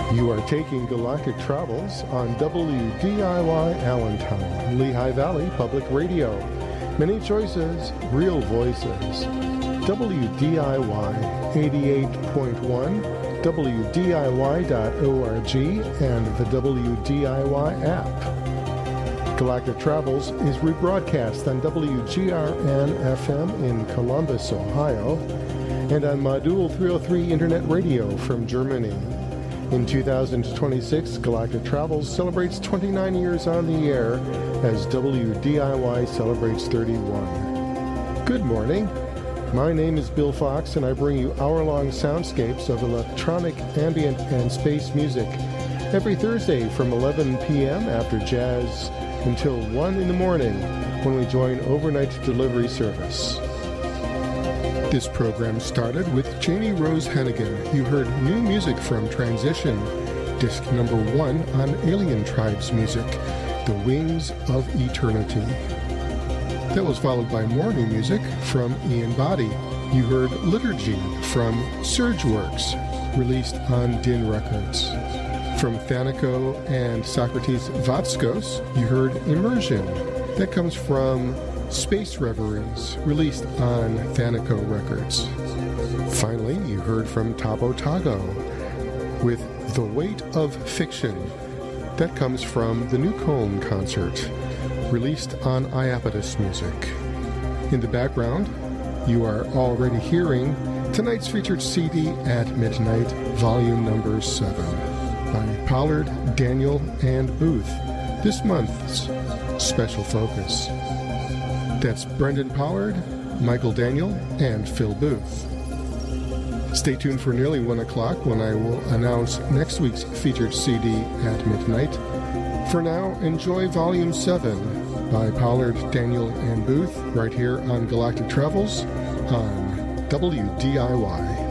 You are taking Galactic Travels on WDIY Allentown, Lehigh Valley Public Radio. Many choices, real voices. WDIY 88.1, WDIY.org, and the WDIY app. Galactic Travels is rebroadcast on WGRN-FM in Columbus, Ohio, and on Module 303 Internet Radio from Germany. In 2026, Galactic Travels celebrates 29 years on the air as WDIY celebrates 31. Good morning. My name is Bill Fox, and I bring you hour-long soundscapes of electronic, ambient, and space music every Thursday from 11 p.m. after jazz until 1 in the morning when we join overnight delivery service. This program started with Janie Rose Hennigan. You heard new music from Transition, disc number 1 on Alien Tribes music, The Wings of Eternity. That was followed by more new music from Ian Boddy. You heard Liturgy from Surgeworks, released on Din Records. From Thanico and Socrates Vatskos, you heard Immersion. That comes from Space Reveries, released on Thanico Records. Finally, you heard from Tabo Tago with The Weight of Fiction. That comes from the New Cone concert, released on Iapetus Music. In the background, you are already hearing tonight's featured CD at Midnight, volume number 7, by Pollard, Daniel, and Booth. This month's special focus. That's Brendan Pollard, Michael Daniel, and Phil Booth. Stay tuned for nearly 1 o'clock when I will announce next week's featured CD at midnight. For now, enjoy Volume 7 by Pollard, Daniel, and Booth right here on Galactic Travels on WDIY.